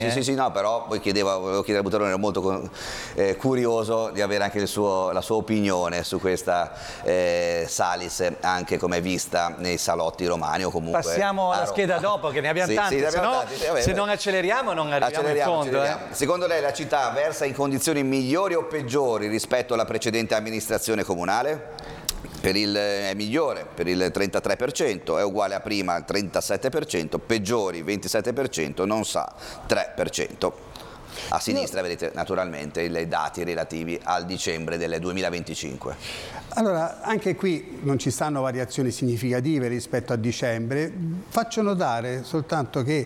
Sì, no, però poi volevo chiedere a Buttaroni, ero molto curioso di avere anche la sua opinione su questa Salis, anche come è vista nei salotti romani o comunque passiamo alla scheda dopo, che ne abbiamo tante, se non acceleriamo non arriviamo in fondo. Secondo lei la città versa in condizioni migliori o peggiori rispetto alla precedente amministrazione comunale? È migliore per il 33%, è uguale a prima al 37%, peggiori 27%, non sa 3%. A sinistra vedete naturalmente i dati relativi al dicembre del 2025. Allora, anche qui non ci stanno variazioni significative rispetto a dicembre. Faccio notare soltanto che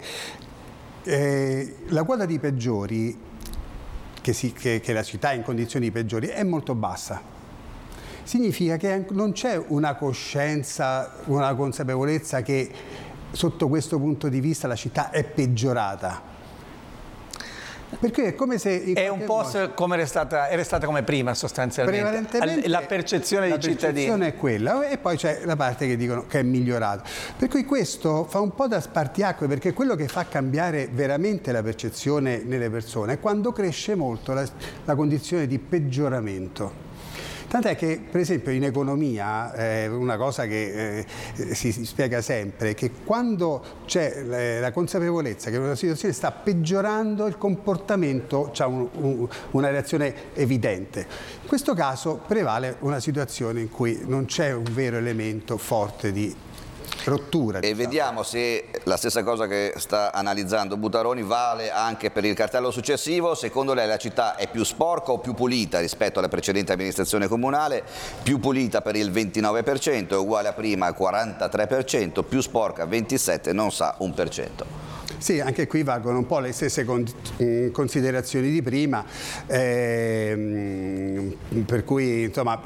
la quota di peggiori, che la città è in condizioni peggiori, è molto bassa. Significa che non c'è una coscienza, una consapevolezza che sotto questo punto di vista la città è peggiorata. Per cui è come se... È un po' come era stata come prima sostanzialmente, la percezione dei cittadini. La percezione è quella, e poi c'è la parte che dicono che è migliorata. Per cui questo fa un po' da spartiacque, perché quello che fa cambiare veramente la percezione nelle persone è quando cresce molto la condizione di peggioramento. Tant'è che, per esempio, in economia una cosa che si spiega sempre è che quando c'è la consapevolezza che una situazione sta peggiorando, il comportamento ha una reazione evidente. In questo caso prevale una situazione in cui non c'è un vero elemento forte di rottura. E vediamo se la stessa cosa che sta analizzando Buttaroni vale anche per il cartello successivo. Secondo lei la città è più sporca o più pulita rispetto alla precedente amministrazione comunale? Più pulita per il 29%, è uguale a prima al 43%, più sporca 27%, non sa 1%. Sì, anche qui valgono un po' le stesse considerazioni di prima, per cui insomma...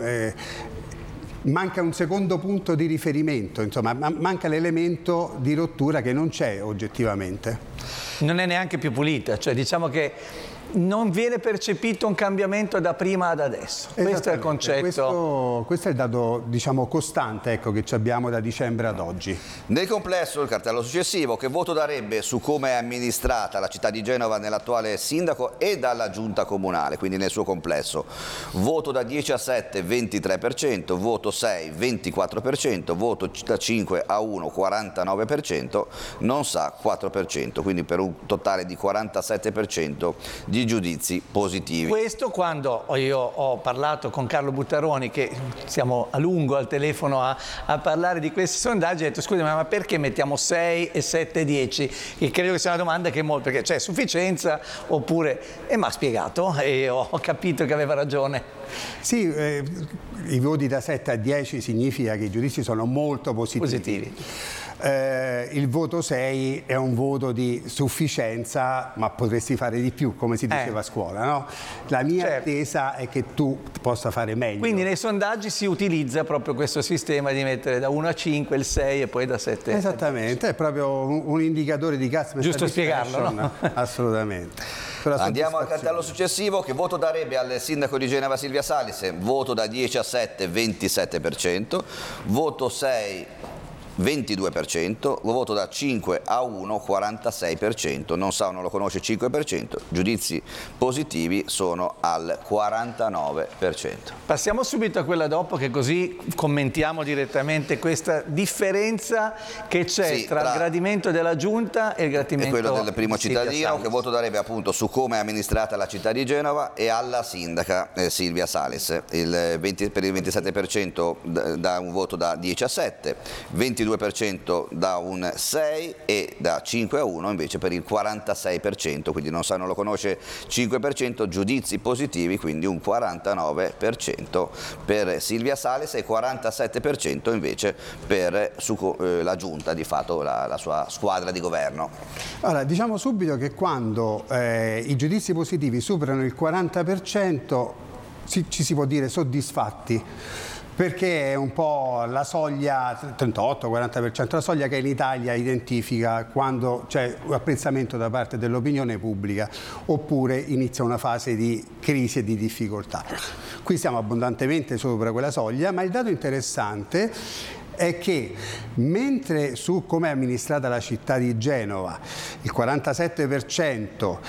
manca un secondo punto di riferimento, insomma, manca l'elemento di rottura che non c'è oggettivamente. Non è neanche più pulita, cioè diciamo che non viene percepito un cambiamento da prima ad adesso. Questo è il concetto. Questo è il dato, diciamo, costante, ecco, che abbiamo da dicembre ad oggi. Nel complesso, il cartello successivo, che voto darebbe su come è amministrata la città di Genova nell'attuale sindaco e dalla giunta comunale, quindi nel suo complesso? Voto da 10 a 7, 23%, voto 6, 24%, voto da 5 a 1, 49%, non sa 4%, quindi per un totale di 47% di giudizi positivi. Questo quando io ho parlato con Carlo Buttaroni, che siamo a lungo al telefono a parlare di questi sondaggi, ho detto scusa ma perché mettiamo 6 e 7 e 10? Che credo che sia una domanda che molto, perché c'è sufficienza oppure... E mi ha spiegato e ho capito che aveva ragione. Sì, i voti da 7 a 10 significa che i giudizi sono molto positivi. Il voto 6 è un voto di sufficienza, ma potresti fare di più, come si diceva a scuola, no? La mia attesa è che tu possa fare meglio. Quindi nei sondaggi si utilizza proprio questo sistema di mettere da 1 a 5 il 6 e poi da 7 Esattamente, è proprio un indicatore di customer giusto satisfaction. Spiegarlo, no? Assolutamente. Andiamo al cartello successivo. Che voto darebbe al sindaco di Genova Silvia Salis? Voto da 10 a 7, 27%, voto 6, 22%, voto da 5 a 1, 46%, non sa o non lo conosce 5%, giudizi positivi sono al 49%. Passiamo subito a quella dopo, che così commentiamo direttamente questa differenza che c'è tra il gradimento della giunta e il gradimento quello del primo cittadino. Che voto darebbe appunto su come è amministrata la città di Genova e alla sindaca Silvia Salis? Per il 27% da un voto da 10 a 7, 22% da un 6 e da 5 a 1 invece per il 46%, quindi non sa, non lo conosce 5%, giudizi positivi, quindi un 49% per Silvia Salis e 47% invece per la giunta, di fatto la sua squadra di governo. Allora, diciamo subito che quando i giudizi positivi superano il 40% ci si può dire soddisfatti, perché è un po' la soglia, 38-40%, la soglia che in Italia identifica quando c'è un apprezzamento da parte dell'opinione pubblica oppure inizia una fase di crisi e di difficoltà. Qui siamo abbondantemente sopra quella soglia, ma il dato interessante è che mentre su come è amministrata la città di Genova il 47%